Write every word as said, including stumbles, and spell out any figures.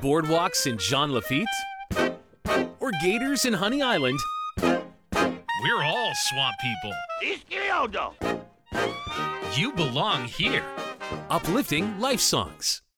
Boardwalks in Jean Lafitte? Or gators in Honey Island? We're all swamp people. You belong here. Uplifting life songs.